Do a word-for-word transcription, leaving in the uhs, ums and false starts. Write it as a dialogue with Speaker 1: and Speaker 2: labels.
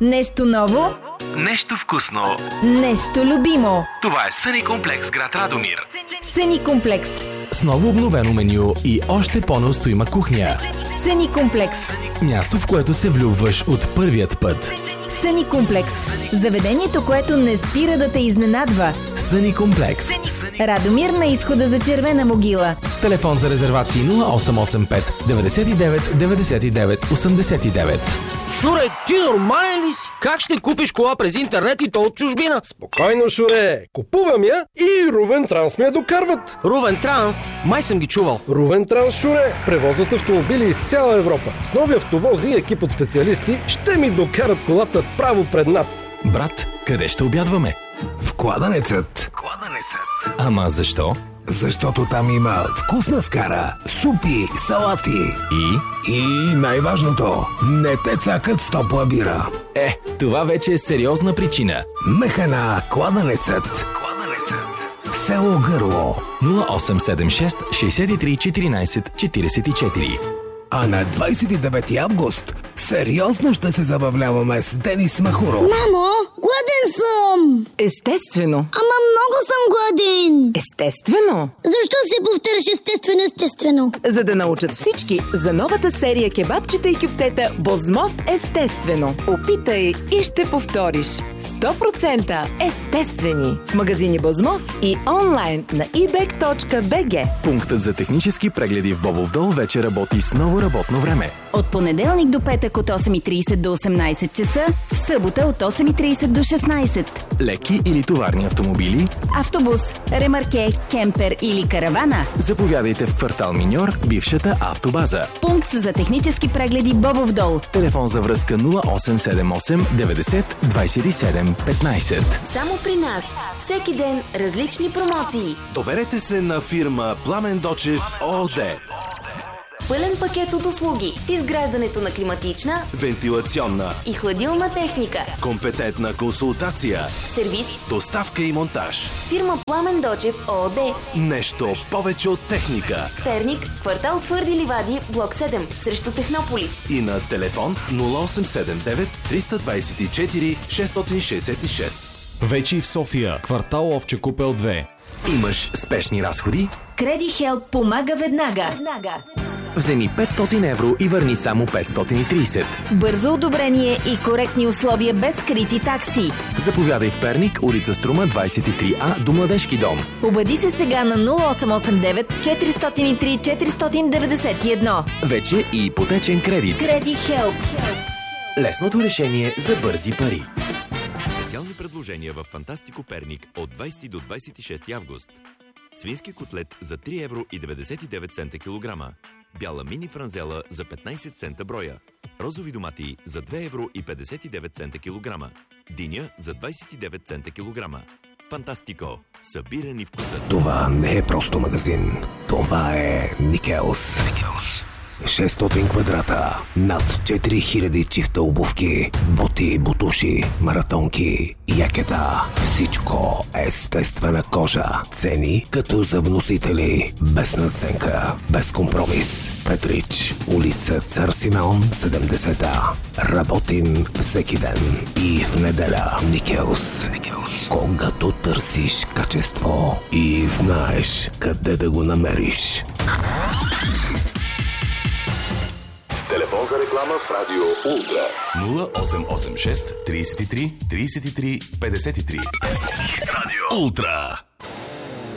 Speaker 1: Нещо ново,
Speaker 2: нещо вкусно,
Speaker 1: нещо любимо.
Speaker 2: Това е Съни комплекс, град Радомир.
Speaker 1: Съни комплекс.
Speaker 3: С ново обновено меню и още по-неустоима кухня.
Speaker 1: Съни комплекс.
Speaker 3: Място, в което се влюбваш от първият път.
Speaker 1: Съни комплекс. Заведението, което не спира да те изненадва.
Speaker 3: Съни комплекс.
Speaker 1: Радомир на изхода за Червена могила.
Speaker 3: Телефон за резервации нула осем осем пет деветдесет и девет деветдесет и девет осемдесет и девет.
Speaker 4: Шуре, ти нормален ли си? Как ще купиш кола през интернет и то от чужбина?
Speaker 5: Спокойно, Шуре. Купувам я и Рувен Транс ме я докарват.
Speaker 4: Рувен Транс? Май съм ги чувал.
Speaker 5: Рувен Транс, Шуре. Превозват автомобили из цяла Европа. С нови автовози и екип от специалисти ще ми докарат колата право пред нас.
Speaker 3: Брат, къде ще обядваме?
Speaker 6: В Кладенецът.
Speaker 2: Кладенецът.
Speaker 3: Ама защо?
Speaker 6: Защото там има вкусна скара, супи, салати
Speaker 3: И?
Speaker 6: и най-важното, не те цакат с топла бира.
Speaker 3: Е, това вече е сериозна причина.
Speaker 6: Механа Кладенецът.
Speaker 2: Кладенецът.
Speaker 6: Село Гърло.
Speaker 3: нула осем седем шест шестдесет и три четиринадесет четиридесет и четири.
Speaker 6: А на двадесет и девети август сериозно ще се забавляваме с Денис Махуров.
Speaker 7: Мамо, гладен съм!
Speaker 1: Естествено.
Speaker 7: Ама много съм гладен!
Speaker 1: Естествено.
Speaker 7: Защо се повтаряш естествено, естествено?
Speaker 1: За да научат всички за новата серия кебабчета и кюфтета Бозмов естествено. Опитай и ще повториш. сто процента естествени. В магазини Бозмов и онлайн на и бек точка би джи.
Speaker 3: Пунктът за технически прегледи в Бобов дол вече работи с ново работно време.
Speaker 1: От понеделник до петък от осем и тридесет до осемнадесет часа, в събота от осем и тридесет до шестнадесет.
Speaker 3: Леки или товарни автомобили,
Speaker 1: Автобус, ремарке, кемпер или каравана.
Speaker 3: заповядайте в квартал Миньор, бившата автобаза.
Speaker 1: Пункт за технически прегледи Бобов дол.
Speaker 3: Телефон за връзка нула осем седем осем деветдесет двадесет и седем петнадесет.
Speaker 8: Само при нас. Всеки ден различни промоции.
Speaker 9: Доверете се на фирма Пламен Дочев ООД.
Speaker 8: Пълен пакет от услуги в изграждането на климатична,
Speaker 9: Вентилационна,
Speaker 8: и хладилна техника.
Speaker 9: компетентна консултация,
Speaker 8: Сервис.
Speaker 9: доставка и монтаж.
Speaker 8: Фирма Пламен Дочев ООД.
Speaker 9: Нещо повече от техника.
Speaker 8: Перник, квартал Твърди ливади, блок седем, срещу Технополис.
Speaker 9: И на телефон нула осем седем девет триста двадесет и четири шестстотин шестдесет и шест.
Speaker 10: Вече и в София, квартал Овче купел две.
Speaker 3: Имаш спешни разходи?
Speaker 1: Креди Хелп помага веднага.
Speaker 3: Вземи петстотин евро и върни само петстотин и тридесет.
Speaker 1: Бързо одобрение и коректни условия без скрити такси.
Speaker 3: Заповядай в Перник, улица Струма двадесет и три А до Младежки дом.
Speaker 1: Обади се сега на нула осем осем девет четиристотин и три четиристотин деветдесет и едно.
Speaker 3: Вече и ипотечен кредит.
Speaker 1: Креди Хелп.
Speaker 3: Лесното решение за бързи пари.
Speaker 11: Специални предложения в Фантастико Перник от двадесети до двадесет и шести август. Свински котлет за три евро и деветдесет и девет цента килограма. Бяла мини франзела за петнадесет цента броя. Розови домати за две евро и петдесет и девет цента килограма. Диня за двадесет и девет цента килограма. Фантастико. Събирани вкусът.
Speaker 6: Това не е просто магазин. Това е Никелс. шестстотин квадрата, над четири хиляди чифта обувки, боти, бутуши, маратонки, якета. Всичко естествена кожа. Цени като за вносители. Без надценка, без компромис. Петрич, улица Цар Симеон, седемдесет А. Работим всеки ден и в неделя. Никелс. Когато търсиш качество и знаеш къде да го намериш.
Speaker 9: Телефон за реклама в Радио Ултра нула осем осем шест тридесет и три тридесет и три петдесет и три. Радио Ултра.